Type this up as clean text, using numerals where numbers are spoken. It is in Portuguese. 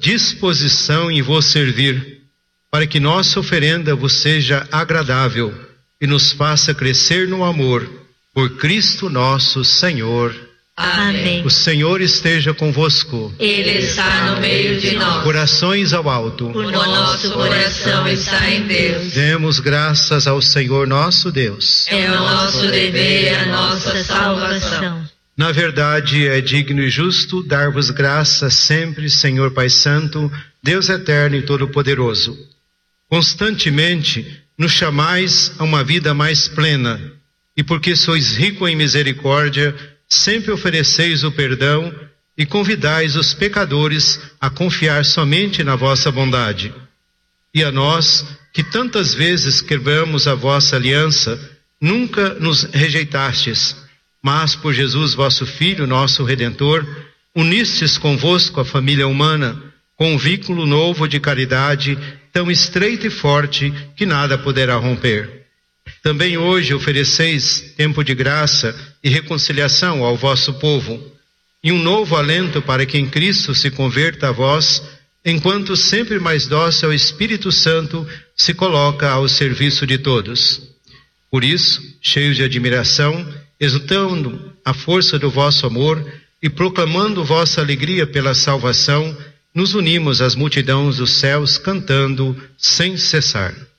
disposição em vos servir, para que nossa oferenda vos seja agradável e nos faça crescer no amor, por Cristo nosso Senhor. Amém. O Senhor esteja convosco. Ele está no meio de nós. Corações ao alto. O nosso coração está em Deus. Demos graças ao Senhor nosso Deus. É o nosso dever e a nossa salvação. Na verdade, é digno e justo dar-vos graças sempre, Senhor Pai Santo, Deus eterno e todo-poderoso. Constantemente nos chamais a uma vida mais plena, e porque sois rico em misericórdia, sempre ofereceis o perdão e convidais os pecadores a confiar somente na vossa bondade. E a nós, que tantas vezes quebramos a vossa aliança, nunca nos rejeitastes, mas por Jesus vosso Filho, nosso Redentor, unistes convosco a família humana, com um vínculo novo de caridade, tão estreito e forte que nada poderá romper. Também hoje ofereceis tempo de graça e reconciliação ao vosso povo, e um novo alento para que em Cristo se converta a vós, enquanto sempre mais dócil ao Espírito Santo se coloca ao serviço de todos. Por isso, cheios de admiração, exultando a força do vosso amor e proclamando vossa alegria pela salvação, nos unimos às multidões dos céus cantando sem cessar.